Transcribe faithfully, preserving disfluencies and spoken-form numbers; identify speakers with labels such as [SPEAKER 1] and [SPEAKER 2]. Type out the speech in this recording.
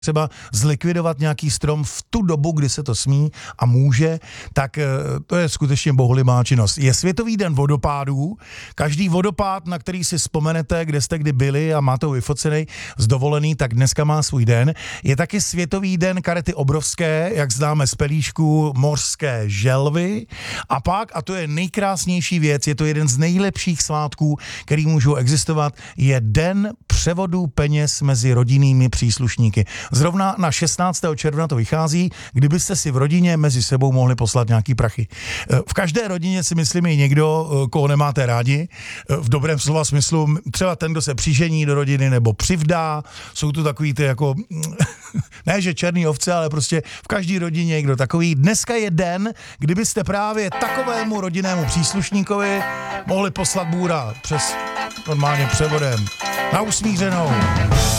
[SPEAKER 1] třeba zlikvidovat nějaký strom v tu dobu, kdy se to smí a může, tak to je skutečně bohulibá činnost. Je Světový den vodopádů. Každý vodopád, na který si vzpomenete, kde jste kdy byli a máte ho vyfocený z dovolený, tak dneska má svůj den. Je taky Světový den karety obrovské, jak známe z pelíšku, mořské želvy. A pak, a to je nejkrásnější věc, je to jeden z nejlepších svátků, který můžou existovat, je den převodu peněz mezi rodinnými příslušníky. Zrovna na šestnáctého června to vychází, kdybyste si v rodině mezi sebou mohli poslat nějaký prachy. V každé rodině si myslím je někdo, koho nemáte rádi, v dobrém slova smyslu, třeba ten, kdo se přižení do rodiny nebo přivdá, jsou tu takový ty jako, ne že černý ovce, ale prostě v každé rodině někdo takový. Dneska je den, kdybyste právě takovému rodinnému příslušníkovi mohli poslat bůra přes normálně převodem na usmířenou.